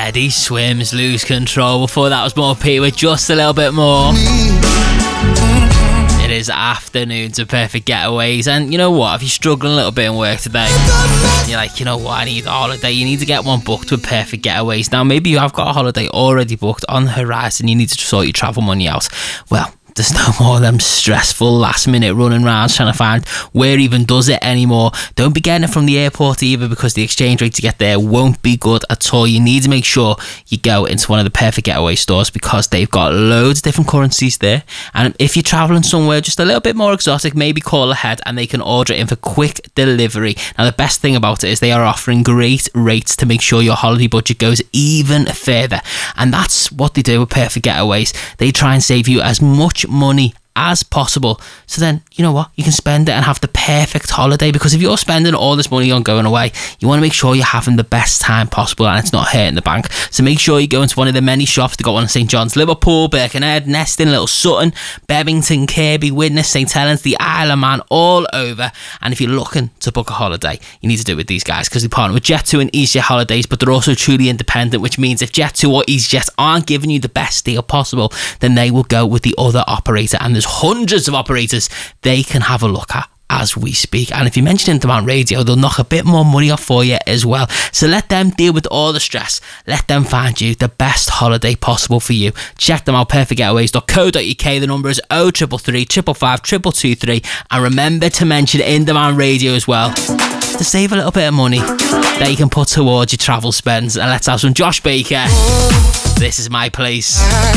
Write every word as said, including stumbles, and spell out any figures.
Eddie Swims, Lose Control. Before that was more P with Just a Little Bit More. It is afternoon to Perfect Getaways, and you know what, if you're struggling a little bit in work today, you're like, you know what, I need a holiday, you need to get one booked with Perfect Getaways. Now maybe you have got a holiday already booked on the horizon, you need to sort your travel money out. Well, there's no more of them stressful last minute running around trying to find where even does it anymore. Don't be getting it from the airport either, because the exchange rate to get there won't be good at all. You need to make sure you go into one of the Perfect Getaway stores, because they've got loads of different currencies there. And if you're traveling somewhere just a little bit more exotic, maybe call ahead and they can order it in for quick delivery. Now the best thing about it is they are offering great rates to make sure your holiday budget goes even further, and that's what they do with Perfect Getaways. They try and save you as much money as possible, so then you know what, you can spend it and have the perfect holiday. Because if you're spending all this money on going away, you want to make sure you're having the best time possible and it's not hurting the bank. So make sure you go into one of the many shops. They've got one in St John's, Liverpool, Birkenhead, Neston, Little Sutton, Bebington, Kirby, Widnes, St Helens, the Isle of Man, all over. And if you're looking to book a holiday, you need to do it with these guys, because they partner with Jet two and EasyJet Holidays, but they're also truly independent, which means if Jet two or EasyJet aren't giving you the best deal possible, then they will go with the other operator. And there's hundreds of operators they can have a look at as we speak. And if you mention In Demand Radio, they'll knock a bit more money off for you as well. So let them deal with all the stress. Let them find you the best holiday possible for you. Check them out, perfect getaways dot co dot uk. The number is oh three three, five five five, two two two three. And remember to mention In Demand Radio as well, to save a little bit of money that you can put towards your travel spends. And let's have some Josh Baker. This is My Place.